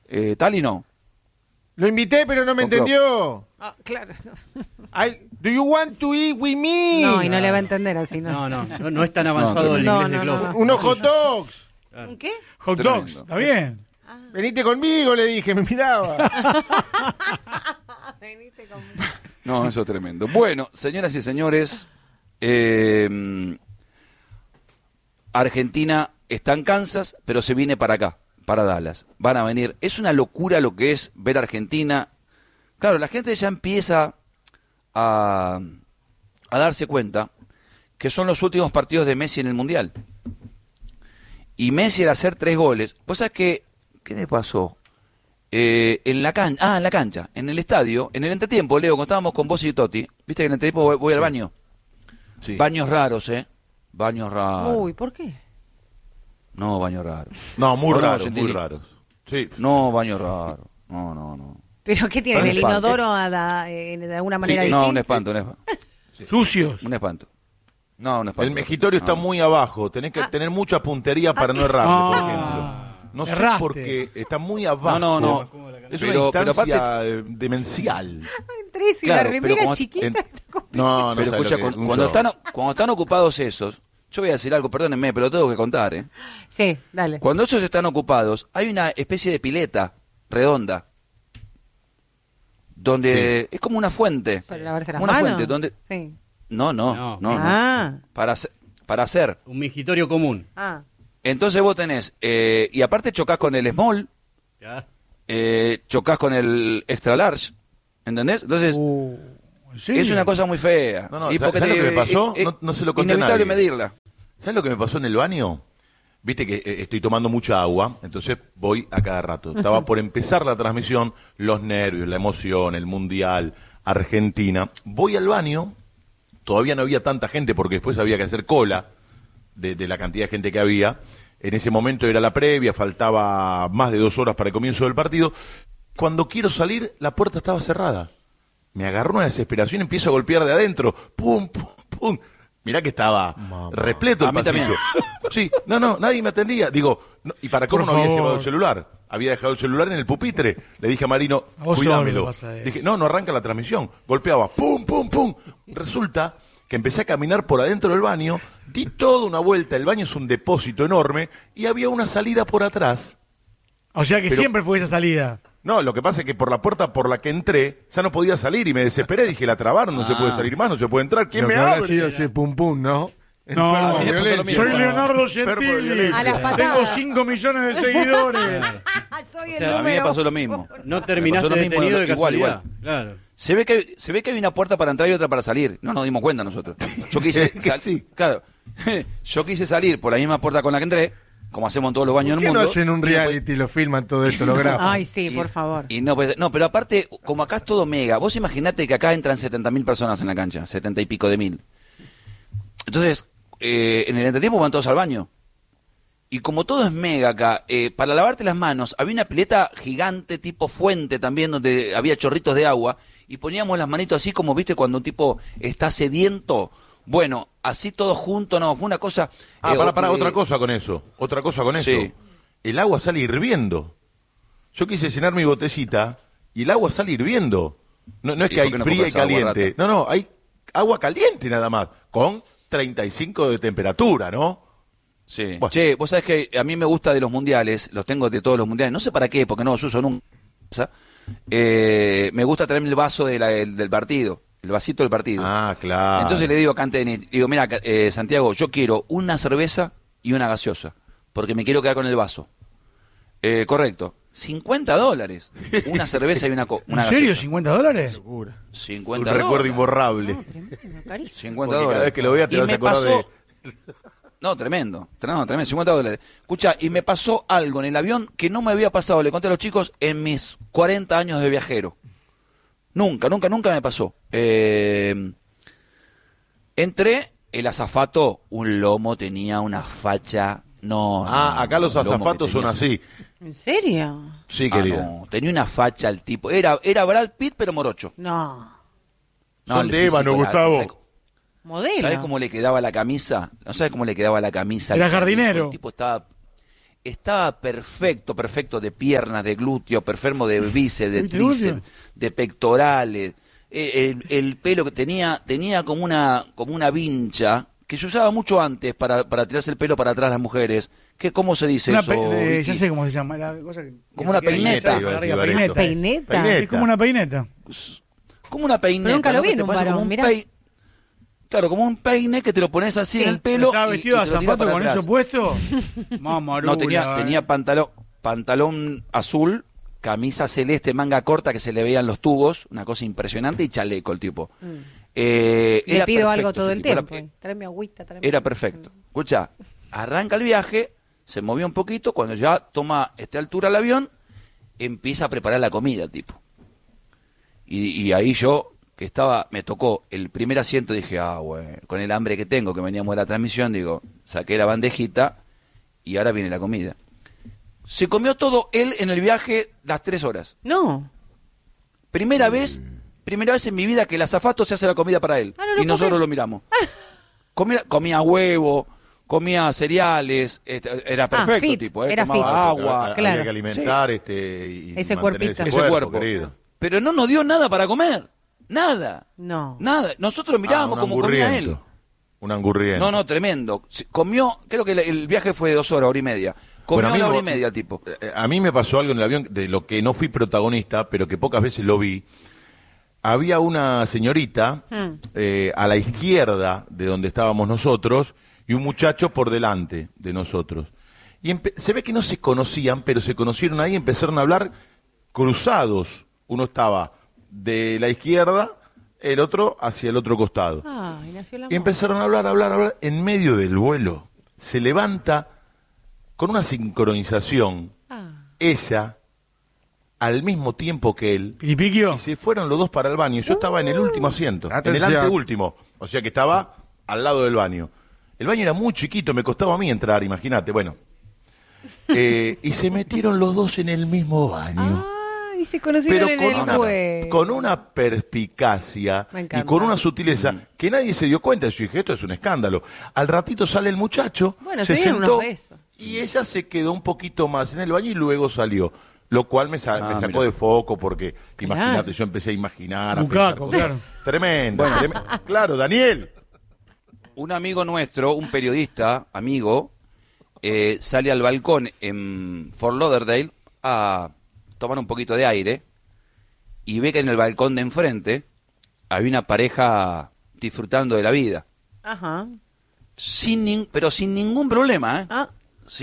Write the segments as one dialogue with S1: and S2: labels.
S1: Tali no.
S2: Lo invité, pero no me entendió.
S3: Ah, claro.
S2: Do you want to eat with me?
S3: No, y no le va a entender así, ¿no?
S4: No es tan avanzado el inglés de Globo.
S2: Unos hot dogs.
S3: ¿Un qué?
S5: Hot dogs, está bien.
S2: Venite conmigo, le dije, me miraba.
S3: Venite conmigo.
S1: No, eso es tremendo. Bueno, señoras y señores, Argentina está en Kansas, pero se viene para acá, para Dallas. Van a venir. Es una locura lo que es ver Argentina. Claro, la gente ya empieza a darse cuenta que son los últimos partidos de Messi en el Mundial. Y Messi al hacer 3 goles, ¿vos sabés qué me pasó? En la cancha, en el estadio, en el entretiempo, Leo, cuando estábamos con vos y Toti, viste que en el entretiempo voy al baño.
S2: Sí.
S1: Baños raros, baños raros.
S3: Uy, ¿por qué?
S1: No, baños raros.
S2: No, muy
S1: Ahora
S2: raros,
S1: vos
S2: muy
S1: entendí.
S2: raros. Sí.
S1: No, baños raros. No.
S3: ¿Pero qué tienen?
S1: Un
S3: ¿El
S1: espanto.
S3: inodoro de alguna manera
S1: Sí,
S3: distinta?
S1: no, un espanto.
S5: Sucios.
S1: Un espanto. No, un espanto.
S2: El mejitorio está muy abajo. Tenés que tener mucha puntería para no errarle, por ejemplo. No sé
S5: Erraste.
S2: por qué. Está muy abajo.
S1: No.
S2: Es
S1: Pero
S2: una instancia
S1: aparte-
S2: demencial.
S3: Entré y
S1: Claro,
S3: la
S1: pero
S3: remera
S1: como-
S3: chiquita.
S2: No,
S1: Pero
S2: sabes
S1: escucha,
S2: lo que es un
S1: cuando
S2: show.
S1: están ocupados esos, yo voy a decir algo, perdónenme, pero lo tengo que contar,
S3: Sí, dale.
S1: Cuando esos están ocupados, hay una especie de pileta redonda, donde es como una fuente.
S3: ¿Para lavarse las
S1: Una
S3: manos?
S1: fuente, donde...
S3: Sí.
S1: No.
S3: Ah.
S1: Para hacer.
S4: Un mingitorio común.
S3: Ah.
S1: Entonces vos tenés, y aparte chocás con el small,
S4: Ya.
S1: chocás con el extra large, ¿entendés? Entonces,
S5: ¿En serio?
S1: es una cosa muy fea.
S2: No,
S1: Y porque
S2: ¿sabes lo que me pasó?
S1: es
S2: No se lo conté a
S1: inevitable
S2: nadie.
S1: medirla.
S2: ¿Sabes lo que me pasó en el baño? Viste que estoy tomando mucha agua, entonces voy a cada rato. Estaba por empezar la transmisión, los nervios, la emoción, el Mundial, Argentina. Voy al baño, todavía no había tanta gente porque después había que hacer cola de la cantidad de gente que había. En ese momento era la previa, faltaba más de 2 horas para el comienzo del partido. Cuando quiero salir, la puerta estaba cerrada. Me agarró una desesperación, empiezo a golpear de adentro. ¡Pum, pum, pum! Mirá que estaba repleto el
S1: A mí
S2: pasillo.
S1: también.
S2: Sí, no, nadie me atendía. Digo, y para cómo
S5: Por
S2: no había
S5: favor.
S2: llevado el celular. Había dejado el celular en el pupitre. Le dije a Marino,
S5: A vos
S2: cuídamelo.
S5: solo pasa eso.
S2: Dije, no arranca la transmisión. Golpeaba, pum, pum, pum. Resulta que empecé a caminar por adentro del baño, di toda una vuelta. El baño es un depósito enorme y había una salida por atrás.
S5: O sea que
S2: Pero-
S5: siempre fue esa salida.
S2: No, lo que pasa es que por la puerta por la que entré ya no podía salir y me desesperé. Dije, la trabaron, no se puede salir más, no se puede entrar. ¿Quién
S6: Lo
S2: me
S6: que habrá
S2: abre?
S6: sido ese pum pum, ¿no?
S5: No,
S6: Enfermo
S1: a mí me pasó lo
S6: violento.
S1: mismo.
S5: soy Leonardo
S2: Enfermo
S5: Gentili.
S2: violento.
S3: A las patadas.
S5: Tengo 5 millones de seguidores.
S3: Soy
S4: O
S3: el
S4: sea,
S1: A mí me
S3: número
S1: pasó lo mismo.
S4: No
S1: Me
S4: terminaste
S1: pasó lo mismo,
S4: detenido de
S1: igual,
S4: casualidad. Claro.
S1: Se ve que hay una puerta para entrar y otra para salir. No nos dimos cuenta nosotros. Yo quise
S2: Sí.
S1: claro. Yo quise salir por la misma puerta con la que entré, como hacemos en todos los baños
S6: ¿Por
S1: del
S6: qué no
S1: mundo.
S6: hacen un
S1: y después-
S6: reality y lo filman todo esto, lo graban?
S3: Ay, sí, por favor.
S1: Y no, pues, no, pero aparte, como acá es todo mega, vos imaginate que acá entran 70.000 personas en la cancha, 70 y pico de mil. Entonces, en el entretiempo van todos al baño. Y como todo es mega acá, para lavarte las manos, había una pileta gigante tipo fuente también, donde había chorritos de agua, y poníamos las manitos así como, viste, cuando un tipo está sediento. Bueno, así todos juntos, no, fue una cosa...
S2: Para otra cosa con eso. Otra cosa con eso.
S1: Sí.
S2: El agua sale hirviendo. Yo quise llenar mi botecita y el agua sale hirviendo. No es
S1: ¿Y
S2: que hay
S1: por qué no
S2: fría y
S1: compras agua,
S2: caliente. No, hay agua caliente nada más. Con 35 de temperatura, ¿no?
S1: Sí.
S2: Bueno.
S1: Che, vos sabés que a mí me gusta de los mundiales, los tengo de todos los mundiales, no sé para qué, porque no los uso nunca. Me gusta traerme el vaso del partido, el vasito del partido.
S2: Ah, claro.
S1: Entonces le digo a Canteni, digo, mira, Santiago, yo quiero una cerveza y una gaseosa, porque me quiero quedar con el vaso. Correcto. $50. Una cerveza y una
S5: ¿En
S1: gaseosa.
S5: serio? ¿$50?
S2: un
S1: 50
S2: recuerdo
S1: dólares.
S2: imborrable.
S3: Tremendo, carísimo.
S1: 50
S2: Porque
S1: dólares.
S2: cada vez que lo veas te
S1: Y
S2: vas a
S1: me
S2: acordar
S1: pasó-
S2: de...
S1: No, tremendo, tremendo, $50. Escucha, y me pasó algo en el avión que no me había pasado, le conté a los chicos, en mis 40 años de viajero. Nunca me pasó. Entré, el azafato, un lomo, tenía una facha... No,
S2: Acá los
S1: un lomo
S2: azafatos
S1: que
S2: son
S1: tenía
S2: así.
S3: ¿En serio?
S2: Sí,
S1: Ah,
S2: querida.
S1: no, tenía una facha el tipo. Era Brad Pitt, pero morocho.
S3: No.
S1: No,
S2: Son
S1: el
S2: de ébano,
S1: físico,
S2: Gustavo.
S3: Modelo.
S1: ¿Sabes cómo le quedaba la camisa? ¿No sabes cómo le quedaba la camisa?
S5: Era
S1: al chico?
S5: jardinero.
S1: El tipo estaba... estaba perfecto de piernas, de glúteo, enfermo de bíceps, de
S5: ¿Viste,
S1: tríceps,
S5: glúteo?
S1: de pectorales. El pelo que tenía como una vincha que se usaba mucho antes para tirarse el pelo para atrás las mujeres. ¿Cómo se dice eso?
S5: Ya
S1: Vicky?
S5: sé cómo se llama. La cosa que,
S1: Como una
S5: que queda
S1: peineta.
S5: hinchada para arriba,
S2: Iba a decir
S5: peineta.
S3: ¿Peineta?
S5: Es como una peineta.
S1: Como una peineta.
S3: Pero nunca lo
S1: ¿no?
S3: vi
S1: Que
S3: en
S1: te
S3: un
S1: pones
S3: varón,
S1: como
S3: mirá.
S1: Claro, como un peine que te lo pones así
S3: Sí.
S1: en el pelo.
S5: ¿Estaba vestido de
S1: y te lo tiras
S5: azafato
S1: para
S5: con
S1: atrás.
S5: eso puesto? Mamarula,
S1: No, tenía pantalón azul, camisa celeste, manga corta que se le veían los tubos, una cosa impresionante, y chaleco el tipo.
S3: Le
S1: Era
S3: pido
S1: perfecto
S3: algo todo
S1: ese
S3: el
S1: tipo,
S3: tiempo. Tráeme agüita, tráeme
S1: Era
S3: agüita.
S1: perfecto. Escucha, arranca el viaje, se movió un poquito, cuando ya toma esta altura el avión, empieza a preparar la comida el tipo. Y ahí yo, que me tocó el primer asiento, dije, bueno, con el hambre que tengo, que veníamos de la transmisión, digo, saqué la bandejita y ahora viene la comida. Se comió todo él en el viaje las 3 horas.
S3: No.
S1: Primera vez en mi vida que el azafato se hace la comida para él.
S3: Ah, no lo
S1: Y nosotros
S3: puedo
S1: lo miramos. Comía huevo, comía cereales, era perfecto
S3: fit,
S1: tipo,
S3: era
S1: tomaba
S3: fit.
S1: agua.
S3: Claro.
S2: Había que alimentar y
S3: Ese
S2: mantener
S3: cuerpito.
S1: Ese cuerpo.
S2: querido.
S1: Pero no nos dio nada para comer. Nada.
S3: No.
S1: Nada. Nosotros mirábamos
S2: un
S1: cómo comía él.
S2: angurriento. Un angurriento.
S1: No, tremendo. Comió, creo que el viaje fue de 2 horas, hora y media. Comió
S2: Bueno, a mí
S1: una hora y
S2: me-
S1: media, tipo.
S2: A mí me pasó algo en el avión de lo que no fui protagonista, pero que pocas veces lo vi. Había una señorita a la izquierda de donde estábamos nosotros y un muchacho por delante de nosotros. Y se ve que no se conocían, pero se conocieron ahí y empezaron a hablar cruzados. Uno estaba de la izquierda, el otro hacia el otro costado.
S3: Ay, nació el amor.
S2: Y empezaron a hablar. En medio del vuelo se levanta con una sincronización ella al mismo tiempo que él.
S5: ¿Piripiquio?
S2: Y se fueron los dos para el baño. Yo estaba en el último asiento, en
S6: Atención.
S2: el anteúltimo. O sea que estaba al lado del baño. El baño era muy chiquito, me costaba a mí entrar, imagínate. Bueno. Y se metieron los dos en el mismo baño.
S3: Ay, se conocieron
S2: Pero
S3: en el juego.
S2: con una perspicacia
S3: Me
S2: y
S3: encanta.
S2: con una sutileza que nadie se dio cuenta. Yo dije, esto es un escándalo. Al ratito sale el muchacho,
S3: Bueno,
S2: se
S3: se dieron
S2: sentó
S3: unos besos.
S2: y ella se quedó un poquito más en el baño y luego salió. Lo cual me sacó
S1: mira.
S2: de foco porque,
S3: Claro.
S2: imagínate, yo empecé a imaginar. A
S5: Bucaco,
S2: pensar
S5: claro.
S2: cosas. Tremendo. Claro, Daniel.
S1: Un amigo nuestro, un periodista, amigo, sale al balcón en Fort Lauderdale a tomar un poquito de aire y ve que en el balcón de enfrente había una pareja disfrutando de la vida.
S3: Ajá.
S1: Pero sin ningún problema, ¿eh?
S3: Ah,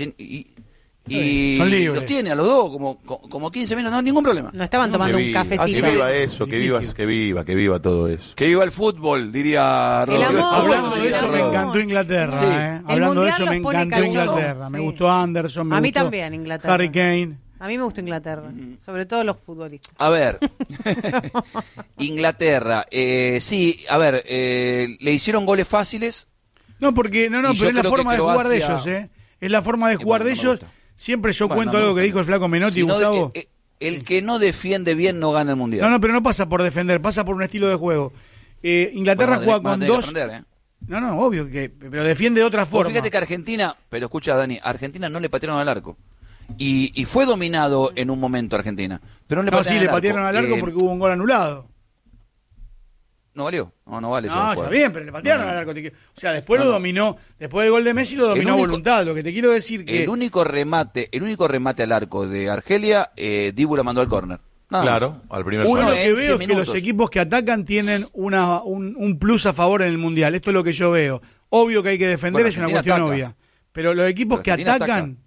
S1: Y
S5: Son libres.
S1: los tiene a los dos como 15 minutos, no, ningún problema.
S3: no estaban tomando
S2: Que
S3: un
S2: viva,
S3: cafecito.
S2: Que viva eso, que viva todo eso.
S1: Que viva el fútbol, diría Rodrigo.
S3: amor,
S5: Hablando de
S3: el
S5: eso, me
S3: amor.
S5: encantó Inglaterra.
S1: Sí.
S5: Hablando de
S3: Mundial
S5: eso, me
S3: los pone
S5: encantó
S3: cachondo.
S5: Inglaterra. Me
S3: Sí.
S5: gustó Anderson, me
S3: A mí
S5: gustó
S3: también, Inglaterra.
S5: Harry Kane.
S3: A mí me gusta Inglaterra, sobre todo los futbolistas.
S1: A ver, Inglaterra, sí, a ver, le hicieron goles fáciles.
S5: No, porque no,
S1: Y
S5: pero
S1: yo
S5: es la
S1: creo que
S5: forma de jugar de
S1: Croacia-
S5: ellos, ¿eh? Es la forma de jugar
S1: bueno,
S5: de
S1: no me
S5: ellos.
S1: gusta.
S5: Siempre yo
S1: Bueno,
S5: cuento
S1: no me
S5: algo que
S1: gusta.
S5: dijo el flaco Menotti,
S1: Si no,
S5: Gustavo.
S1: el que no defiende bien no gana el mundial.
S5: No, pero no pasa por defender, pasa por un estilo de juego. Inglaterra
S1: Bueno,
S5: juega
S1: van a
S5: con
S1: tener que
S5: dos.
S1: aprender, ¿eh?
S5: No, obvio que, pero defiende de otra
S1: Vos
S5: forma.
S1: fíjate que Argentina, pero escucha Dani, Argentina no le patearon al arco. Y fue dominado en un momento Argentina. Pero no le
S5: No,
S1: patearon
S5: sí, le
S1: al arco.
S5: patearon al arco porque hubo un gol anulado.
S1: No valió. No vale.
S5: No, está bien, pero le patearon
S1: No.
S5: al arco. O sea, después
S1: No,
S5: lo
S1: no.
S5: dominó, después del gol de Messi lo dominó a
S1: único-
S5: voluntad. Lo que te quiero decir que
S1: El único remate al arco de Argelia, Dibu la mandó al córner. Nada más.
S2: Claro, al primer
S5: yo
S1: Uno
S5: lo
S2: palo.
S5: que
S1: en
S5: veo
S1: 100
S5: es que los
S1: minutos.
S5: equipos que atacan tienen un plus a favor en el Mundial. Esto es lo que yo veo. Obvio que hay que defender,
S1: Bueno,
S5: es una
S1: Argentina
S5: cuestión
S1: ataca.
S5: obvia. Pero los equipos
S1: Pero
S5: que
S1: Argentina
S5: atacan...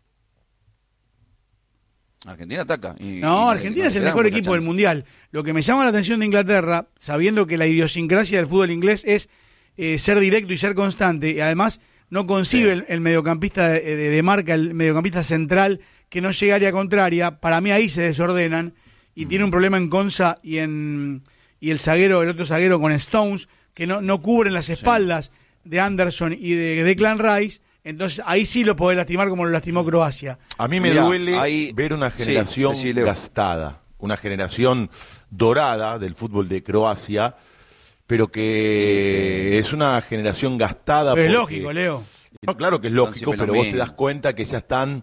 S1: Argentina ataca. Y
S5: Argentina es el mejor equipo del Mundial. Lo que me llama la atención de Inglaterra, sabiendo que la idiosincrasia del fútbol inglés es ser directo y ser constante, y además no concibe el mediocampista de marca, el mediocampista central que no llega a área contraria, para mí ahí se desordenan, y tiene un problema en Konsa y el otro zaguero con Stones, que no cubren las espaldas de Anderson y de Declan Rice. Entonces ahí sí lo podés lastimar como lo lastimó Croacia.
S2: A mí me
S1: Mirá,
S2: duele
S1: ahí-
S2: ver una
S1: sí,
S2: generación
S1: decí, Leo.
S2: gastada, una generación dorada del fútbol de Croacia, pero que es una generación gastada.
S5: Pero es
S2: porque-
S5: lógico, Leo.
S2: No, claro que es lógico,
S1: siempre
S2: pero
S1: lo
S2: vos te
S1: mismo.
S2: das cuenta que ya están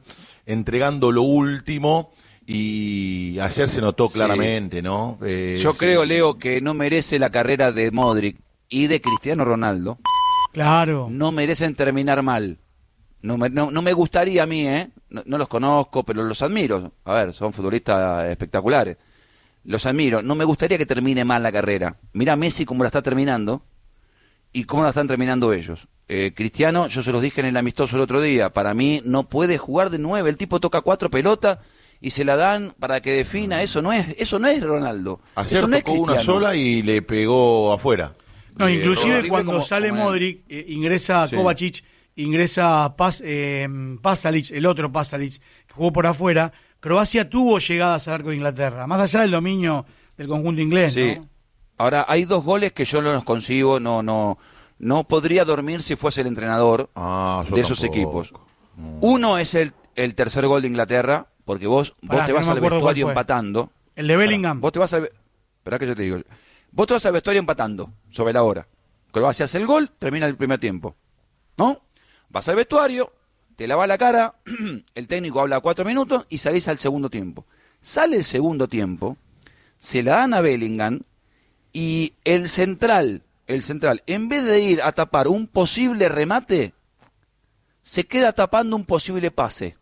S2: entregando lo último, y ayer se notó claramente, ¿no?
S1: Yo creo, Leo, que no merece la carrera de Modric y de Cristiano Ronaldo.
S5: Claro.
S1: No merecen terminar mal. No me gustaría a mí, no los conozco, pero los admiro. A ver, son futbolistas espectaculares. Los admiro. No me gustaría que termine mal la carrera. Mira Messi cómo la está terminando y cómo la están terminando ellos. Cristiano, yo se los dije en el amistoso el otro día, para mí no puede jugar de 9. El tipo toca 4 pelotas y se la dan para que defina. Eso no es Ronaldo.
S2: Ayer
S1: eso no es
S2: tocó una
S1: Cristiano.
S2: sola y le pegó afuera.
S5: No, inclusive
S1: horrible
S5: cuando
S1: como
S5: sale
S1: él.
S5: Modric, ingresa
S2: Sí.
S5: Kovacic, ingresa Pasalic, el otro Pasalic, que jugó por afuera. Croacia tuvo llegadas al arco de Inglaterra, más allá del dominio del conjunto inglés,
S1: Sí.
S5: ¿no?
S1: Ahora, hay 2 goles que yo no los concibo, no podría dormir si fuese el entrenador
S2: Yo
S1: de esos
S2: tampoco.
S1: equipos. Uno es el tercer gol de Inglaterra, porque vos
S5: Pará,
S1: te
S5: que
S1: vas
S5: no me
S1: al
S5: acuerdo
S1: vestuario
S5: cuál fue.
S1: empatando.
S5: El de Bellingham.
S1: Vos te vas al... Esperá que yo te digo. Vos te vas al vestuario empatando, sobre la hora. Croacia hace el gol, termina el primer tiempo. ¿No? Vas al vestuario, te lavas la cara, el técnico habla 4 minutos y salís al segundo tiempo. Sale el segundo tiempo, se la dan a Bellingham y el central, en vez de ir a tapar un posible remate, se queda tapando un posible pase.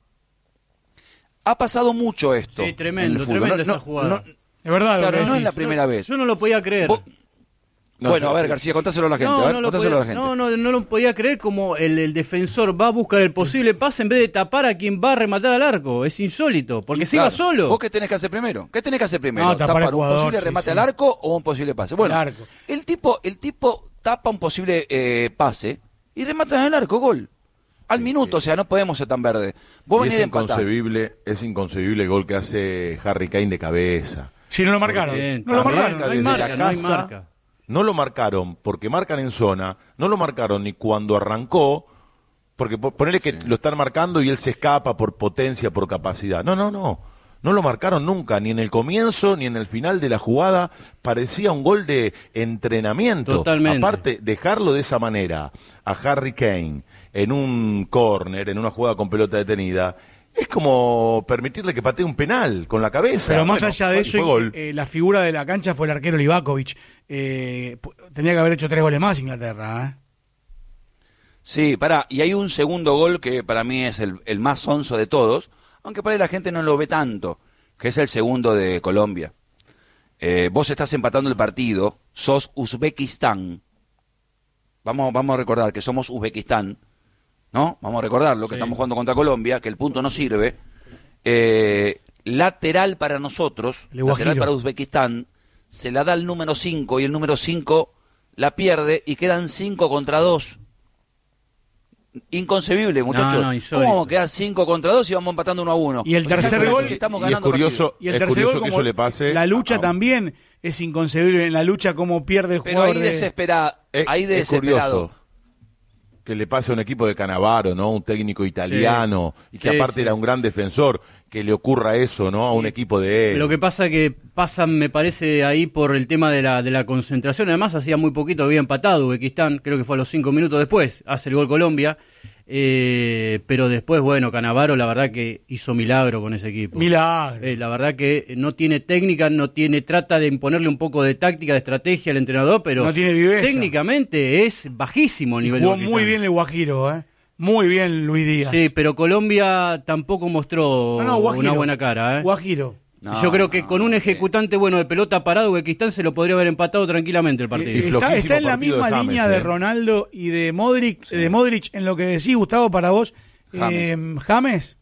S1: Ha pasado mucho esto.
S4: Sí, tremendo,
S1: en el fútbol.
S4: tremenda esa jugada.
S5: Es verdad, lo
S1: claro,
S5: que
S1: no es
S5: decís.
S1: la primera vez.
S4: Yo no lo podía creer.
S1: Vos-
S2: No,
S1: bueno,
S2: yo-
S1: a ver, García, contáselo a la gente. a ver,
S4: No lo
S1: contáselo a la
S4: podía,
S1: gente.
S4: no lo podía creer como el defensor va a buscar el posible pase en vez de tapar a quien va a rematar al arco. Es insólito, porque se iba
S1: Claro.
S4: solo.
S1: ¿Vos qué tenés que hacer primero? ¿Qué tenés que hacer primero?
S5: No, tapar al
S1: ¿Tapar un
S5: jugador,
S1: posible
S5: sí,
S1: remate
S5: sí.
S1: al arco o un posible pase? Bueno,
S5: Al arco.
S1: el tipo tapa un posible pase y remata en el arco, gol. Al minuto, o sea, no podemos ser tan verdes. Vos
S2: Y
S1: venís de empatar.
S2: es inconcebible el gol que hace Harry Kane de cabeza.
S5: Si no lo marcaron.
S4: Bien,
S5: No lo
S4: también,
S5: marcaron.
S4: no hay
S2: desde
S4: marca,
S2: la
S4: no hay
S2: casa.
S4: marca.
S2: No lo marcaron porque marcan en zona, no lo marcaron ni cuando arrancó, porque ponele que lo están marcando y él se escapa por potencia, por capacidad. No lo marcaron nunca, ni en el comienzo ni en el final de la jugada. Parecía un gol de entrenamiento.
S4: Totalmente.
S2: Aparte, dejarlo de esa manera a Harry Kane en un córner, en una jugada con pelota detenida, es como permitirle que patee un penal con la cabeza.
S5: Pero más
S2: Bueno,
S5: allá de eso,
S2: fue gol.
S5: la figura de la cancha fue el arquero Livakovic. Tenía que haber hecho 3 goles más Inglaterra.
S1: Sí, pará, y hay un segundo gol que para mí es el más sonso de todos, aunque para ahí la gente no lo ve tanto, que es el segundo de Colombia. Vos estás empatando el partido, sos Uzbekistán. Vamos a recordar que somos Uzbekistán, ¿no? Vamos a recordar lo que
S4: Sí.
S1: estamos jugando contra Colombia, que el punto no sirve. Lateral para nosotros,
S5: El Guajiro.
S1: lateral para Uzbekistán, se la da el número 5 y el número 5 la pierde y quedan 5 contra 2. Inconcebible, muchachos.
S4: no, insólito.
S1: ¿Cómo vamos a quedar 5 contra 2 y vamos empatando 1-1?
S5: Y el tercer
S1: parece
S5: gol-
S1: que estamos
S2: y es
S1: ganando
S2: curioso,
S1: partidos.
S5: Y el
S2: es
S5: tercer
S2: curioso
S5: gol,
S2: que
S5: como
S2: eso le pase.
S5: la lucha
S2: a-
S5: también es inconcebible. En la lucha, cómo pierde el
S1: Pero
S5: jugador.
S1: ahí
S5: de-
S1: desesperado. Ahí
S2: Es
S1: desesperado.
S2: curioso que le pase a un equipo de Canavaro, ¿no? Un técnico italiano, y que
S4: Sí,
S2: aparte
S4: sí.
S2: era un gran defensor, que le ocurra eso, ¿no? A un equipo de él.
S4: Lo que pasa me parece, ahí por el tema de la concentración. Además, hacía muy poquito había empatado Uzbekistán, creo que fue a los 5 minutos después, hace el gol Colombia. Pero después, bueno, Canavaro la verdad que hizo milagro con ese equipo.
S5: Milagro.
S4: La verdad que no tiene técnica, trata de imponerle un poco de táctica, de estrategia al entrenador, pero
S5: No tiene viveza.
S4: técnicamente es bajísimo el nivel
S5: Jugó
S4: de
S5: muy
S4: Uzbekistán.
S5: bien el Guajiro, Muy bien Luis Díaz.
S4: Sí, pero Colombia tampoco mostró
S5: Guajiro.
S4: una buena cara,
S5: Guajiro.
S1: No,
S4: yo creo que con un
S1: no,
S4: ejecutante bueno de pelota parado, Uzbekistán se lo podría haber empatado tranquilamente el partido.
S2: Y
S5: Está
S2: flojísimo
S5: en la
S2: partido
S5: misma
S2: de James,
S5: línea de Ronaldo y de Modric en lo que decís, Gustavo, para vos. James.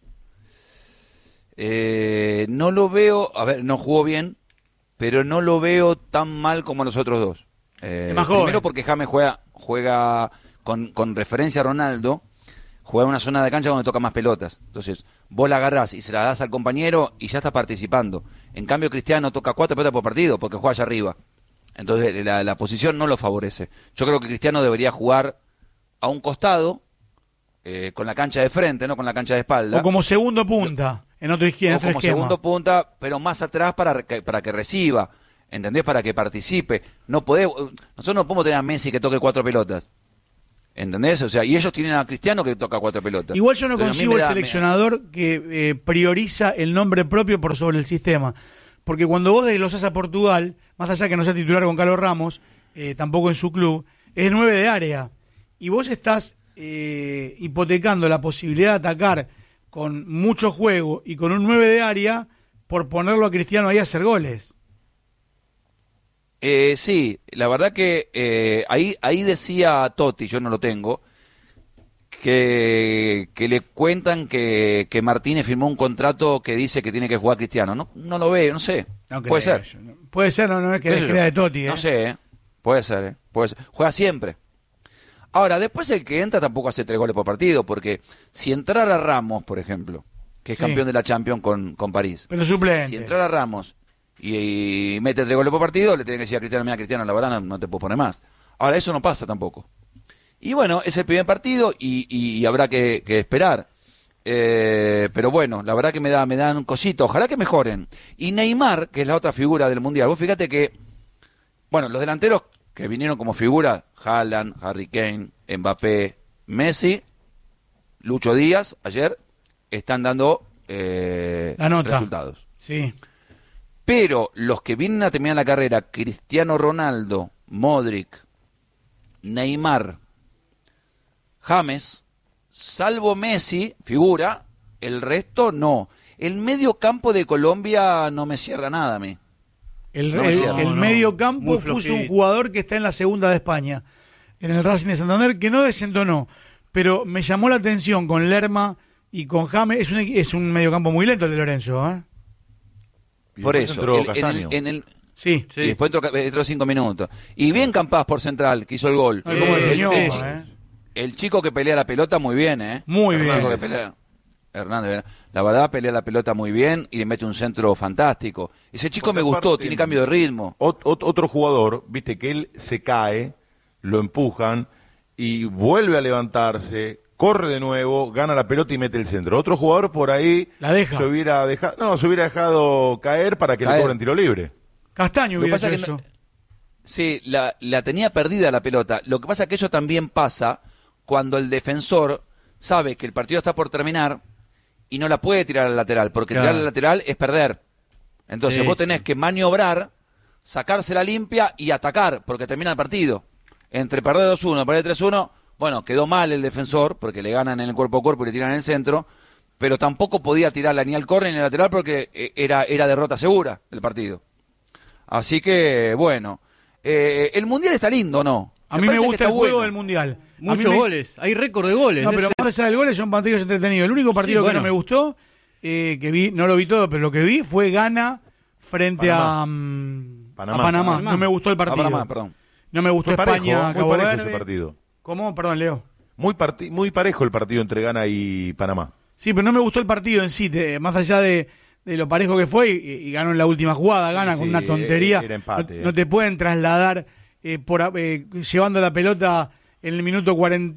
S1: No lo veo, a ver, no jugó bien, pero no lo veo tan mal como los otros dos.
S5: más joven.
S1: Primero porque James juega con referencia a Ronaldo, juega en una zona de cancha donde toca más pelotas. Entonces, vos la agarrás y se la das al compañero y ya estás participando. En cambio, Cristiano toca 4 pelotas por partido porque juega allá arriba. Entonces, la posición no lo favorece. Yo creo que Cristiano debería jugar a un costado, con la cancha de frente, no con la cancha de espalda.
S5: O como segundo punta, en otro izquierda,
S1: O como
S5: esquema.
S1: segundo punta, pero más atrás para que reciba, ¿entendés? Para que participe. Nosotros no podemos tener a Messi que toque 4 pelotas. ¿Entendés? O sea, y ellos tienen a Cristiano que toca 4 pelotas.
S5: Igual yo no
S1: Entonces, a mí
S5: concibo
S1: me
S5: el
S1: da-
S5: seleccionador que prioriza el nombre propio por sobre el sistema. Porque cuando vos desglosás a Portugal, más allá que no sea titular con Carlos Ramos, tampoco en su club, es 9 de área. Y vos estás hipotecando la posibilidad de atacar con mucho juego y con un 9 de área por ponerlo a Cristiano ahí a hacer goles.
S1: Sí, la verdad que ahí decía Totti, yo no lo tengo, que le cuentan que Martínez firmó un contrato que dice que tiene que jugar Cristiano. No lo veo, no sé.
S5: No
S1: Puede
S5: creo
S1: ser.
S5: yo, no. Puede ser, no es que
S1: ¿Qué sé
S5: es
S1: yo?
S5: crea de Totti.
S1: No sé, puede ser, puede ser. Juega siempre. Ahora, después el que entra tampoco hace 3 goles por partido, porque si entrara Ramos, por ejemplo, que es
S5: Sí.
S1: campeón de la Champions con París,
S5: Pero suplente.
S1: si entrara Ramos y mete 3 goles por partido, le tiene que decir a Cristiano, mira Cristiano, la verdad no te puedo poner más. Ahora, eso no pasa tampoco. Y bueno, es el primer partido y habrá que esperar. Pero bueno, la verdad que me dan un cosito. Ojalá que mejoren. Y Neymar, que es la otra figura del Mundial. Vos fíjate que, bueno, los delanteros que vinieron como figura, Haaland, Harry Kane, Mbappé, Messi, Lucho Díaz, ayer, están dando
S5: La nota.
S1: resultados.
S5: Sí.
S1: Pero los que vienen a terminar la carrera, Cristiano Ronaldo, Modric, Neymar, James, salvo Messi, figura, el resto no. El medio campo de Colombia no me cierra nada a mí.
S5: El,
S1: No me cierra.
S5: el
S4: No,
S5: medio campo
S4: muy
S5: puso
S4: flojito.
S5: un jugador que está en la segunda de España, en el Racing de Santander, que no desentonó, pero me llamó la atención con Lerma y con James. Es un medio campo muy lento el de Lorenzo, ¿eh?
S2: Y
S1: Por
S2: después
S1: eso,
S2: entró
S1: en
S2: Castaño.
S5: Sí.
S4: Sí.
S1: y después entró 5 minutos. Y bien Campas por central, que hizo el gol.
S5: Ay, cómo
S4: Eh,
S5: definió,
S4: sí,
S5: ¿eh?
S1: El chico que pelea la pelota muy bien, ¿eh?
S5: Muy
S1: El
S5: bien.
S1: chico que pelea- Hernández, la verdad pelea la pelota muy bien y le mete un centro fantástico. Ese chico
S2: Porque
S1: me gustó,
S2: aparte-
S1: tiene cambio de ritmo.
S2: Otro jugador, viste que él se cae, lo empujan y vuelve a levantarse, corre de nuevo, gana la pelota y mete el centro. Otro jugador por ahí
S5: La deja.
S2: se hubiera dejado caer para que le
S1: Caer.
S2: cobren tiro libre.
S5: Castaño
S1: Lo que
S5: hubiera
S1: pasa
S5: hecho
S1: que
S5: eso.
S1: no- Sí, la tenía perdida la pelota. Lo que pasa es que eso también pasa cuando el defensor sabe que el partido está por terminar y no la puede tirar al lateral, porque
S4: Claro.
S1: tirar al lateral es perder. Entonces
S4: Sí,
S1: vos tenés
S4: sí.
S1: que maniobrar, sacársela limpia y atacar, porque termina el partido. Entre perder 2-1, perder 3-1, bueno, quedó mal el defensor, porque le ganan en el cuerpo a cuerpo y le tiran en el centro, pero tampoco podía tirarla ni al córner ni al lateral porque era derrota segura el partido. Así que, bueno, el Mundial está lindo, ¿no?
S5: A mí me
S1: parece que
S5: gusta
S1: está
S5: el juego
S1: bueno.
S5: del Mundial. A mí
S4: Muchos
S5: me-
S4: goles, hay récord de goles.
S5: No, pero
S4: Ese-
S5: más allá del gol son partidos entretenidos. El único partido
S4: Sí,
S5: que no
S4: bueno.
S5: me gustó, que vi, no lo vi todo, pero lo que vi fue Ghana frente a
S2: Panamá.
S5: Panamá. No me gustó el
S1: Ah,
S5: partido.
S1: Panamá, perdón.
S5: No me gustó
S2: Muy parejo,
S5: España,
S2: muy
S5: Cabo
S2: parejo
S5: Verde.
S2: ese partido.
S5: ¿Cómo? Perdón, Leo.
S2: Muy parejo el partido entre Ghana y Panamá.
S5: Sí, pero no me gustó el partido en sí, más allá de lo parejo que fue, y ganó en la última jugada, gana
S2: Sí,
S5: con una tontería.
S2: era empate,
S5: no te pueden trasladar llevando la pelota en el minuto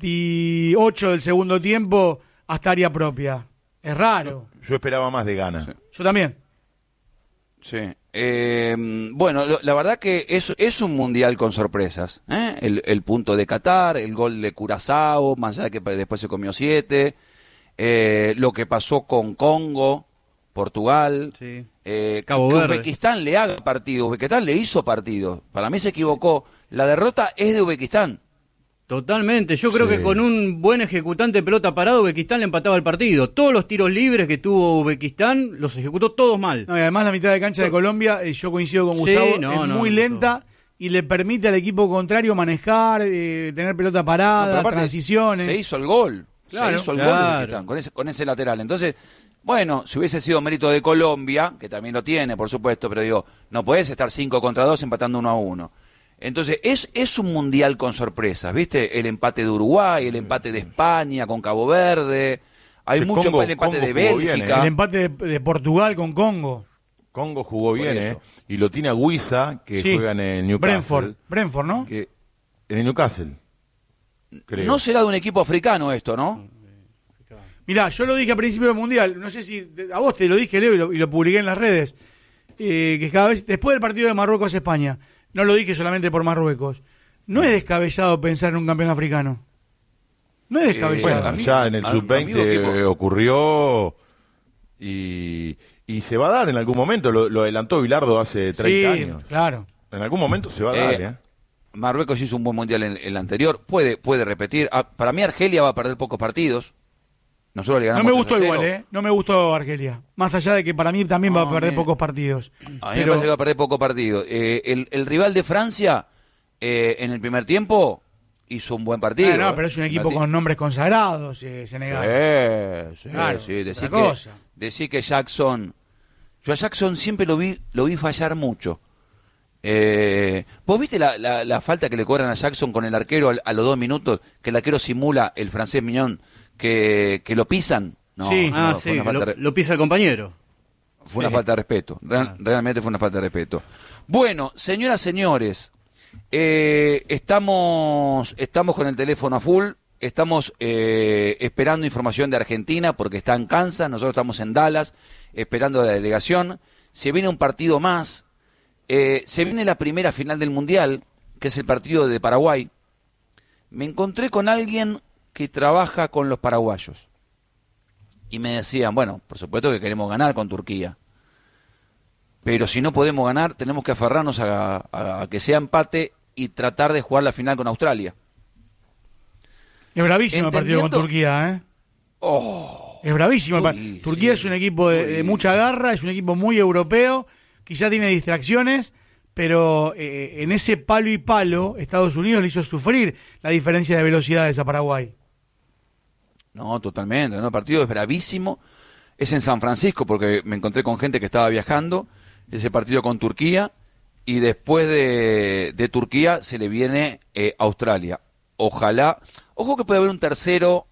S5: 48 del segundo tiempo hasta área propia. Es raro.
S2: Yo esperaba más de Ghana.
S5: Yo también.
S1: Sí. Bueno, la verdad que es un mundial con sorpresas. ¿Eh? El punto de Qatar, el gol de Curazao, más allá de que después se comió 7. Lo que pasó con Congo, Portugal.
S4: Sí.
S1: que
S4: Cabo Verde.
S1: Uzbekistán le haga partido. Uzbekistán le hizo partido. Para mí se equivocó. La derrota es de Uzbekistán.
S4: Totalmente, yo creo
S2: Sí.
S4: que con un buen ejecutante de pelota parado, Uzbekistán le empataba el partido. Todos los tiros libres que tuvo Uzbekistán los ejecutó todos mal.
S5: No, y además la mitad de cancha de Colombia, yo coincido con
S4: Sí,
S5: Gustavo,
S4: no,
S5: es
S4: no,
S5: muy
S4: no,
S5: lenta y le permite al equipo contrario manejar, tener pelota
S1: No,
S5: parada,
S1: pero aparte,
S5: transiciones.
S1: Se hizo el gol.
S5: Claro.
S1: Se hizo el
S4: Claro.
S1: gol de Uzbekistán, con ese lateral. Entonces, bueno, si hubiese sido mérito de Colombia, que también lo tiene, por supuesto, pero digo, no podés estar 5-2 empatando 1-1. Entonces, es un mundial con sorpresas, ¿viste? El empate de Uruguay, el empate de España con Cabo Verde. Hay
S2: El
S1: mucho
S2: Congo-
S1: el empate
S2: Congo
S1: de
S2: jugó bien,
S1: Bélgica.
S5: El empate de Portugal con Congo.
S2: Congo jugó bien,
S1: eso.
S2: y lo tiene a Guiza, que
S5: Sí.
S2: juega en el Newcastle.
S5: Brentford, ¿no?
S2: Que- en el Newcastle, creo.
S1: No será de un equipo africano esto, ¿no?
S5: Mirá, yo lo dije a principio del Mundial, no sé si a vos te lo dije, Leo, y lo publiqué en las redes, que cada vez, después del partido de Marruecos-España, no lo dije solamente por Marruecos, no es descabellado pensar en un campeón africano. No es descabellado.
S2: Bueno, ya en el sub-20 ocurrió y se va a dar en algún momento. Lo adelantó Bilardo hace 30 años.
S5: Claro.
S2: En algún momento se va a dar,
S1: Marruecos hizo un buen mundial en el anterior, puede repetir. Para mí Argelia va a perder pocos partidos. Nosotros le ganamos.
S5: No me gustó
S1: 3-0.
S5: igual, no me gustó Argelia. Más allá de que para mí también va a perder pocos partidos.
S1: A mí me parece que va a perder pocos partidos. El rival de Francia, en el primer tiempo, hizo un buen partido.
S5: No, pero es un equipo con nombres consagrados, Senegal.
S1: Sí,
S5: claro,
S1: sí. Decir que Jackson... Yo a Jackson siempre lo vi fallar mucho. ¿Vos viste la falta que le cobran a Jackson con el arquero a los 2 minutos? Que el arquero simula, el francés Miñón, que lo pisan. No,
S5: sí,
S4: sí, lo pisa el compañero.
S1: Fue una falta de respeto. Realmente fue una falta de respeto. Bueno, señoras, señores, estamos con el teléfono a full. Estamos esperando información de Argentina porque está en Kansas. Nosotros estamos en Dallas esperando la delegación. Se viene un partido más. Se viene la primera final del Mundial, que es el partido de Paraguay. Me encontré con alguien que trabaja con los paraguayos. Y me decían, bueno, por supuesto que queremos ganar con Turquía. Pero si no podemos ganar, tenemos que aferrarnos a que sea empate y tratar de jugar la final con Australia.
S5: Es bravísimo el partido con Turquía, Es bravísimo. Turquía es un equipo de mucha garra, es un equipo muy europeo, quizá tiene distracciones, pero en ese palo y palo Estados Unidos le hizo sufrir la diferencia de velocidades a Paraguay.
S1: No, totalmente, el partido es bravísimo. Es en San Francisco porque me encontré con gente que estaba viajando, ese partido con Turquía, y después de Turquía se le viene Australia. Ojalá, ojo que puede haber un tercero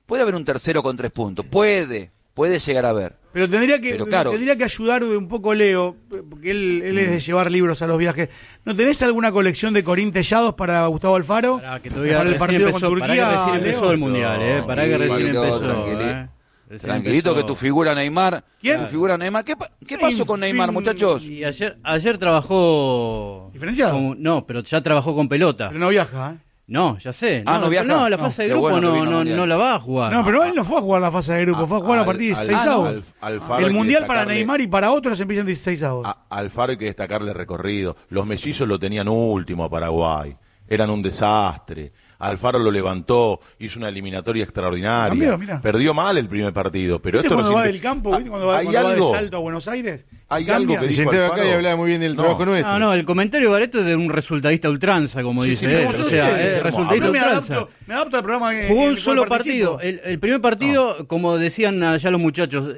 S1: con 3 puntos, puede llegar a haber.
S5: Pero tendría que ayudar un poco Leo, porque él es de llevar libros a los viajes. ¿No tenés alguna colección de Corín Tellados para Gustavo Alfaro?
S4: Para el partido con Turquía. Para que recién empezó el Mundial, para que recién empezó.
S1: Tranquilito que tu figura Neymar.
S5: ¿Quién?
S1: Tu figura Neymar. ¿Qué pasó con Neymar, muchachos?
S4: Y ayer trabajó...
S5: ¿Diferenciado?
S4: No, pero ya trabajó con pelota.
S5: Pero no viaja,
S4: No, ya sé.
S1: ¿No viaja?
S4: No, la fase de grupo no la va a jugar.
S5: No, pero él no fue a jugar la fase de grupo, fue a jugar a partir de 16avos. El Mundial para Neymar y para otros empieza en 16avos.
S2: Alfaro hay que destacarle recorrido. Los mellizos lo tenían último a Paraguay. Eran un desastre. Alfaro lo levantó, hizo una eliminatoria extraordinaria. Mirá. Perdió mal el primer partido, pero esto
S5: cuando va del campo, cuando va de Salto a Buenos Aires.
S2: Hay algo que dijo
S6: Alfaro. Acá y hablaba muy bien del trabajo nuestro.
S4: No, el comentario de Bareto es de un resultadista ultranza, como dice él. O sea, resultadista ultranza.
S5: Me adapto al programa.
S4: Jugó un solo partido. El primer partido, como decían allá los muchachos,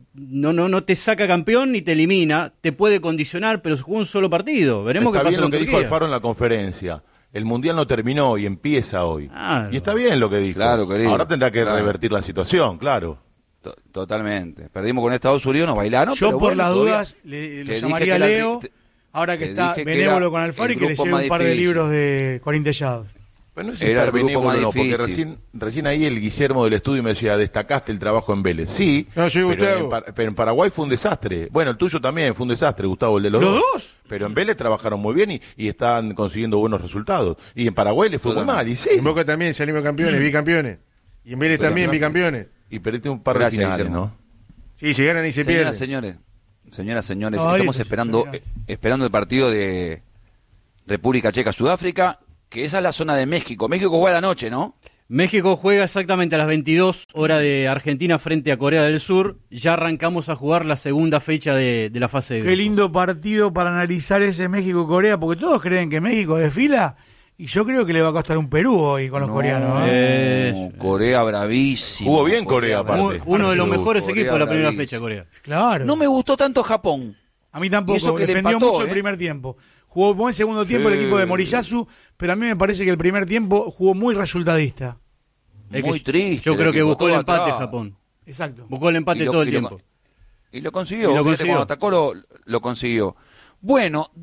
S4: no te saca campeón ni te elimina, te puede condicionar, pero jugó un solo partido. Veremos qué pasa con Turquía.
S2: Está bien lo que dijo Alfaro en la conferencia. El Mundial no terminó y empieza hoy.
S4: Claro.
S2: Y está bien lo que dijo.
S1: Claro, querido.
S2: Ahora tendrá que revertir la situación, claro.
S1: Totalmente. Perdimos con Estados Unidos, nos bailaron.
S5: Yo
S1: pero
S5: por
S1: bueno,
S5: las dudas le llamaría a Leo, ahora que está benévolo con Alfaro, y que le lleve un par de libros de Corín Tellados.
S2: Pero no es
S1: era el grupo más difícil.
S2: Porque recién ahí el Guillermo del estudio me decía, destacaste el trabajo en Vélez. Sí, pero en Paraguay fue un desastre. Bueno, el tuyo también fue un desastre, Gustavo, el de los dos. Pero en Vélez trabajaron muy bien y están consiguiendo buenos resultados. Y en Paraguay les fue muy mal, y sí.
S6: En Boca también salimos campeones, bicampeones. Y en Vélez también, bicampeones.
S2: Y perdiste un par de finales, ¿no?
S6: Sí, se ganan y se pierden.
S1: Señoras, señores, estamos esperando el partido de República Checa, Sudáfrica, que esa es la zona de México. México juega a la noche, ¿no?
S4: México juega exactamente a las 22 horas de Argentina frente a Corea del Sur. Ya arrancamos a jugar la segunda fecha de la fase de grupo.
S5: Qué lindo partido para analizar ese México-Corea, porque todos creen que México desfila, y yo creo que le va a costar un Perú hoy con los coreanos.
S1: Corea bravísimo.
S2: Jugó bien Corea, aparte.
S4: Uno de los mejores
S1: Corea
S4: equipos de la primera
S1: bravísimo.
S4: fecha, Corea.
S5: Claro.
S1: No me gustó tanto Japón.
S5: A mí tampoco,
S1: eso que
S5: defendió
S1: empató,
S5: mucho el primer tiempo. Jugó buen segundo tiempo el equipo de Moriyasu, pero a mí me parece que el primer tiempo jugó muy resultadista.
S1: Muy triste.
S4: Yo creo que buscó el empate
S1: atrás.
S4: Japón.
S5: Exacto.
S4: Buscó el empate todo el tiempo.
S1: Y lo consiguió. Cuando atacó lo consiguió. Bueno,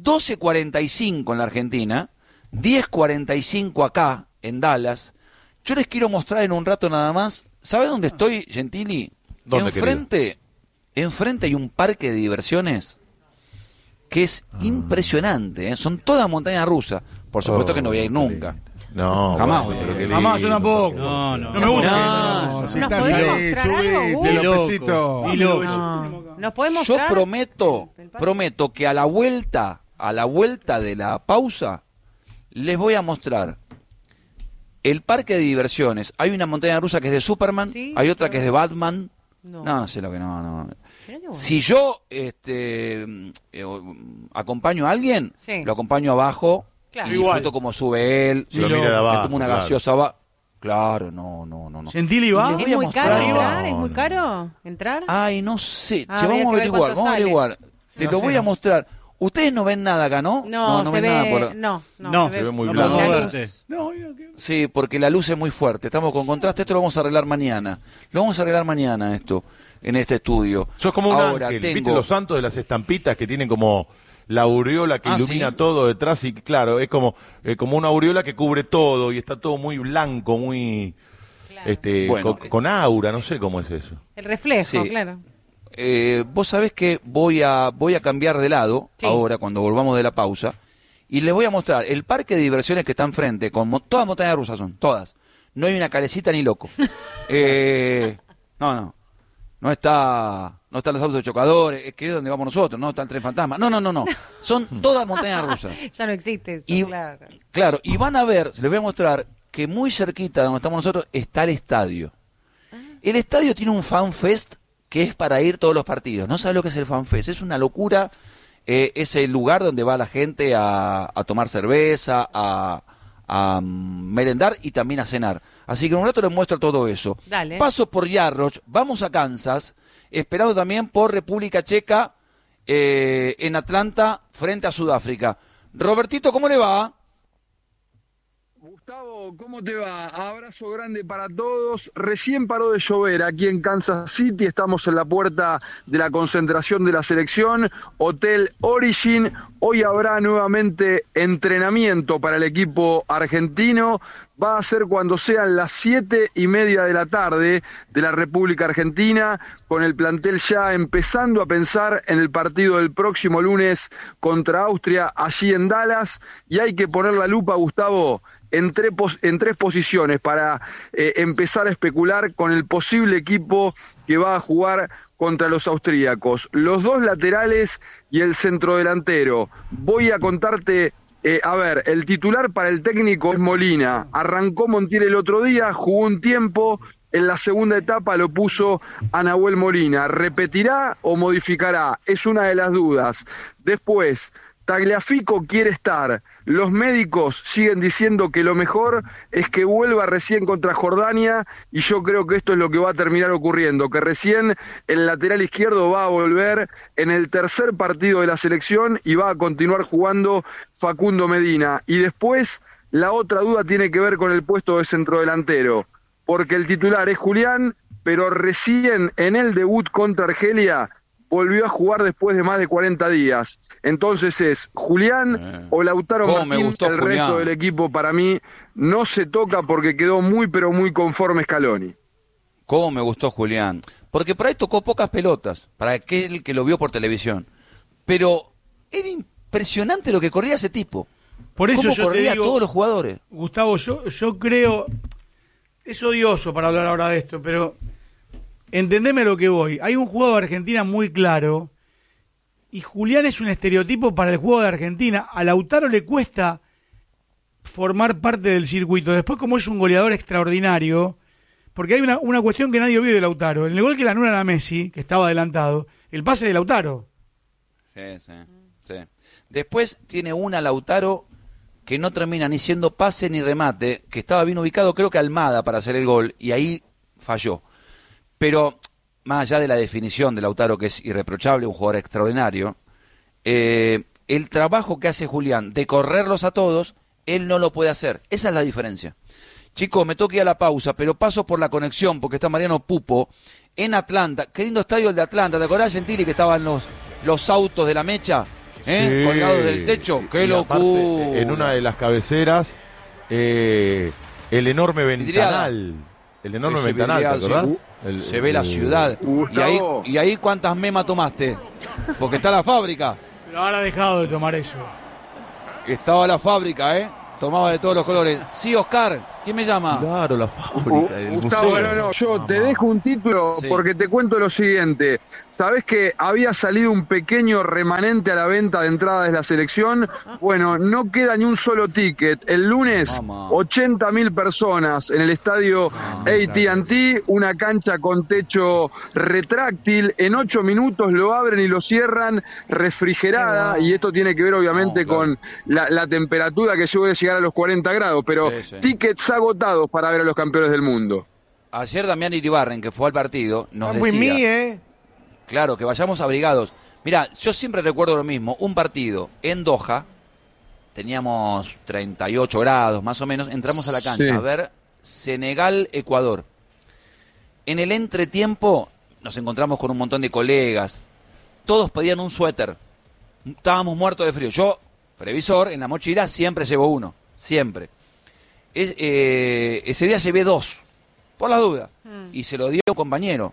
S1: 12:45 en la Argentina, 10:45 acá en Dallas. Yo les quiero mostrar en un rato nada más. ¿Sabe dónde estoy, Gentili?
S2: ¿Dónde,
S1: enfrente hay un parque de diversiones que es impresionante, ¿eh? Son todas montañas rusas. Por supuesto que no voy a ir nunca.
S2: No,
S1: Jamás
S2: bueno,
S1: voy a
S2: pero
S1: ir.
S2: qué
S5: Jamás, yo
S2: lindo.
S5: tampoco.
S4: No.
S5: No me gusta.
S6: No, si
S3: ¿Nos
S6: estás
S3: podemos
S6: ahí,
S3: mostrar algo,
S6: subite,
S3: Gus?
S4: Ni loco.
S6: Lopecito.
S4: Ni loco.
S3: No. ¿Nos podemos
S1: Yo
S3: mostrar?
S1: prometo que a la vuelta de la pausa, les voy a mostrar el parque de diversiones. Hay una montaña rusa que es de Superman,
S3: Sí,
S1: hay otra
S3: pero-
S1: que es de Batman.
S3: No.
S1: No sé lo que no.
S3: Mirá qué bueno.
S1: Si yo acompaño a alguien,
S3: Sí.
S1: lo acompaño abajo
S3: Claro.
S1: y
S5: Igual.
S1: disfruto como sube él,
S2: Se lo mira de abajo,
S1: me tomo una
S2: claro.
S1: gaseosa abajo. Claro, no.
S5: ¿Gentili va?
S1: Les
S3: ¿Es
S1: voy a
S3: muy
S1: mostrar.
S3: caro
S2: No,
S3: entrar? ¿Es muy
S2: no.
S3: caro entrar?
S1: Ay, no sé.
S3: Ah,
S1: Che,
S3: habría
S1: vamos a
S3: que ver
S1: averiguar,
S3: cuánto
S1: vamos a
S3: sale.
S1: averiguar. Te
S5: No
S1: lo
S5: sé,
S1: voy a
S5: no.
S1: mostrar. Ustedes no ven nada acá, ¿no?
S3: No, se
S1: ven
S3: ve,
S1: nada por...
S3: no,
S4: No,
S2: se ve muy
S4: no
S2: blanco.
S4: podemos
S3: La
S4: verte.
S3: luz.
S5: No,
S1: Sí, porque la luz es muy fuerte. Estamos con contraste. Esto lo vamos a arreglar mañana. Lo vamos a arreglar mañana esto, en este estudio.
S2: Sos como un
S1: Ahora
S2: ángel.
S1: tengo...
S2: ¿Viste los santos de las estampitas que tienen como la aureola que ilumina
S1: ¿sí?
S2: todo detrás? Y claro, es como una aureola que cubre todo y está todo muy blanco, muy...
S3: Claro.
S1: Bueno,
S2: con aura, no sé cómo es eso.
S3: El reflejo,
S1: Sí.
S3: claro.
S1: Vos sabés que voy a cambiar de lado
S3: Sí.
S1: ahora cuando volvamos de la pausa y les voy a mostrar el parque de diversiones que está enfrente con todas montañas rusas son todas, no hay una calecita ni loco. No están los autos de chocadores, que es donde vamos nosotros, no está el tren fantasma, no, son todas montañas rusas.
S3: Ya no existe eso,
S1: Y,
S3: claro.
S1: claro, y van a ver, se les voy a mostrar que muy cerquita de donde estamos nosotros está el estadio. El estadio tiene un fan fest que es para ir todos los partidos. No sabes lo que es el fan fest, es una locura. Es el lugar donde va la gente a tomar cerveza, a merendar y también a cenar. Así que en un rato les muestro todo eso.
S3: Dale.
S1: Paso por Yarroch, vamos a Kansas, esperando también por República Checa en Atlanta frente a Sudáfrica. Robertito, ¿cómo le va?
S7: Gustavo, ¿cómo te va? Abrazo grande para todos. Recién paró de llover aquí en Kansas City. Estamos en la puerta de la concentración de la selección. Hotel Origin. Hoy habrá nuevamente entrenamiento para el equipo argentino. Va a ser cuando sean las 7:30 de la tarde de la República Argentina, con el plantel ya empezando a pensar en el partido del próximo lunes contra Austria allí en Dallas. Y hay que poner la lupa, Gustavo, en tres posiciones para empezar a especular con el posible equipo que va a jugar contra los austríacos. Los dos laterales y el centrodelantero. Voy a contarte, el titular para el técnico es Molina. Arrancó Montiel el otro día, jugó un tiempo, en la segunda etapa lo puso a Nahuel Molina. ¿Repetirá o modificará? Es una de las dudas. Después, Tagliafico quiere estar. Los médicos siguen diciendo que lo mejor es que vuelva recién contra Jordania y yo creo que esto es lo que va a terminar ocurriendo, que recién el lateral izquierdo va a volver en el tercer partido de la selección y va a continuar jugando Facundo Medina. Y después la otra duda tiene que ver con el puesto de centrodelantero, porque el titular es Julián, pero recién en el debut contra Argelia volvió a jugar después de más de 40 días. Entonces es Julián o Lautaro
S1: ¿Cómo me
S7: Martín.
S1: gustó
S7: El
S1: Julián?
S7: resto del equipo para mí no se toca porque quedó muy pero muy conforme Scaloni.
S1: Cómo me gustó Julián, porque por ahí tocó pocas pelotas, para aquel que lo vio por televisión, pero era impresionante lo que corría ese tipo.
S5: Por eso
S1: cómo
S5: yo te
S1: corría
S5: digo,
S1: a todos los jugadores.
S5: Gustavo, yo creo, es odioso para hablar ahora de esto, pero entendeme lo que voy. Hay un juego de Argentina muy claro y Julián es un estereotipo para el juego de Argentina. A Lautaro le cuesta formar parte del circuito. Después, como es un goleador extraordinario, porque hay una cuestión que nadie vio de Lautaro. En el gol que le anulan a Messi, que estaba adelantado, el pase de Lautaro.
S1: Sí. Después tiene una Lautaro que no termina ni siendo pase ni remate, que estaba bien ubicado, creo que Almada para hacer el gol, y ahí falló. Pero, más allá de la definición de Lautaro, que es irreprochable, un jugador extraordinario, el trabajo que hace Julián de correrlos a todos, él no lo puede hacer. Esa es la diferencia. Chicos, me toca ir a la pausa, pero paso por la conexión, porque está Mariano Pupo en Atlanta. Qué lindo estadio el de Atlanta. ¿Te acordás, Gentili, que estaban los autos de la mecha?
S2: Sí.
S1: Colgados del techo. ¡Qué
S2: Y aparte,
S1: locura!
S2: en una de las cabeceras, el enorme
S1: Vidriada.
S2: ventanal. El enorme
S1: Ese
S2: ventanal, ¿te
S1: vidriado,
S2: acordás?
S1: sí. Se ve la ciudad.
S7: Gustavo.
S1: Y ahí ¿cuántas memas tomaste? Porque está la fábrica.
S5: Pero ahora ha dejado de tomar eso.
S1: Estaba la fábrica, Tomaba de todos los colores. Sí, Oscar, ¿quién me llama?
S2: Claro, la fábrica, el
S7: Gustavo,
S2: museo.
S7: yo te dejo un título
S1: Sí.
S7: porque te cuento lo siguiente. ¿Sabés que había salido un pequeño remanente a la venta de entradas de la selección? Bueno, no queda ni un solo ticket. El lunes,
S1: Mamá.
S7: 80.000 personas en el estadio AT&T, una cancha con techo retráctil. En 8 minutos lo abren y lo cierran, refrigerada, y esto tiene que ver obviamente con la temperatura que suele llegar a los 40 grados, pero
S1: Sí, sí.
S7: tickets agotados para ver a los campeones del mundo.
S1: Ayer Damián Iribarren, que fue al partido, nos
S6: Está muy
S1: decía... Claro, que vayamos abrigados. Mira, yo siempre recuerdo lo mismo. Un partido en Doha, teníamos 38 grados más o menos, entramos a la cancha
S7: Sí.
S1: a ver Senegal-Ecuador. En el entretiempo nos encontramos con un montón de colegas. Todos pedían un suéter. Estábamos muertos de frío. Yo, previsor, en la mochila siempre llevo uno. Siempre. Ese día llevé 2, por las dudas. Y se lo di a un compañero.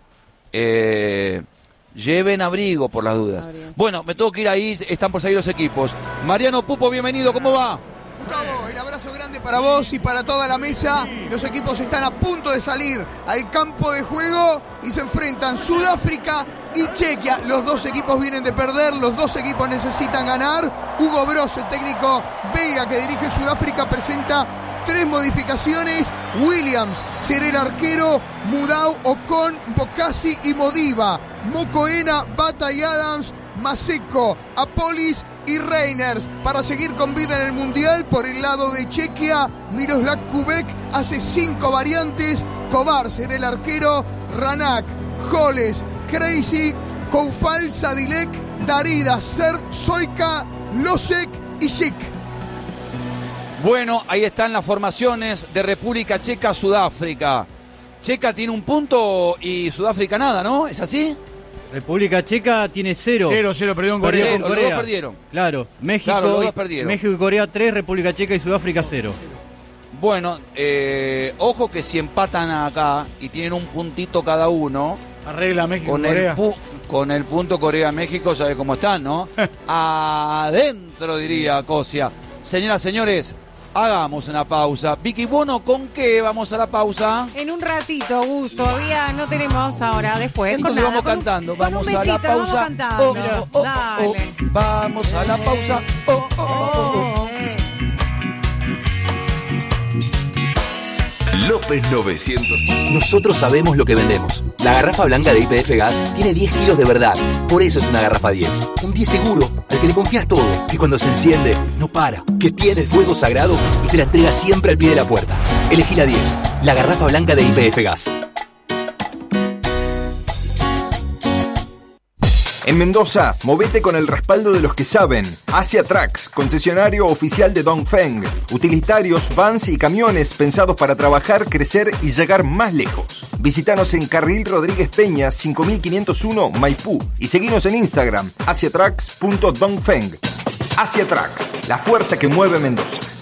S1: Lleven abrigo por las dudas.
S3: Abrigo.
S1: Bueno, me tengo que ir ahí, están por salir los equipos. Mariano Pupo, bienvenido, ¿cómo va?
S8: Gustavo, el abrazo grande para vos y para toda la mesa. Los equipos están a punto de salir al campo de juego y se enfrentan Sudáfrica y Chequia. Los dos equipos vienen de perder, los dos equipos necesitan ganar. Hugo Bross, el técnico belga que dirige Sudáfrica, presenta 3 modificaciones. Williams será el arquero, Mudau, Ocon, Bocassi y Modiba. Mokoena, Bata y Adams, Maseko, Apolis y Reiners. Para seguir con vida en el Mundial, por el lado de Chequia, Miroslav Kubek hace 5 variantes. Kovar será el arquero, Ranak, Holes, Crazy, Koufal, Sadilek, Darida, Ser, Soika, Losek y Sik.
S1: Bueno, ahí están las formaciones de República Checa, Sudáfrica. Checa tiene un punto y Sudáfrica nada, ¿no? ¿Es así?
S4: República Checa tiene 0.
S5: 0-0, perdió en Corea.
S1: Cero. Los dos perdieron.
S4: Claro, México,
S1: Claro, los dos perdieron.
S4: México y Corea 3, República Checa y Sudáfrica 0.
S1: Bueno, ojo que si empatan acá y tienen un puntito cada uno,
S5: Arregla México
S1: con
S5: y Corea.
S1: con el punto Corea-México, sabe cómo están, ¿no? Adentro, diría Cosia. Señoras, señores, hagamos una pausa. Vicky Bono, ¿con qué vamos a la pausa?
S3: En un ratito, Gus, todavía no tenemos ahora, después.
S1: Entonces
S3: con nada,
S1: vamos
S3: con un-
S1: cantando,
S3: con un
S1: vamos a la
S3: besito,
S1: pausa.
S3: Vamos cantando. Dale.
S1: Vamos a la pausa.
S9: López 900. Nosotros sabemos lo que vendemos. La garrafa blanca de YPF Gas tiene 10 kilos de verdad. Por eso es una garrafa 10. Un 10 seguro, al que le confías todo. Que cuando se enciende, no para. Que tiene el fuego sagrado y te la entrega siempre al pie de la puerta. Elegí la 10. La garrafa blanca de YPF Gas.
S10: En Mendoza, movete con el respaldo de los que saben. Asia Trucks, concesionario oficial de Dongfeng. Utilitarios, vans y camiones pensados para trabajar, crecer y llegar más lejos. Visítanos en Carril Rodríguez Peña, 5501, Maipú. Y seguinos en Instagram, asiatrucks.dongfeng. Asia Trucks, la fuerza que mueve Mendoza.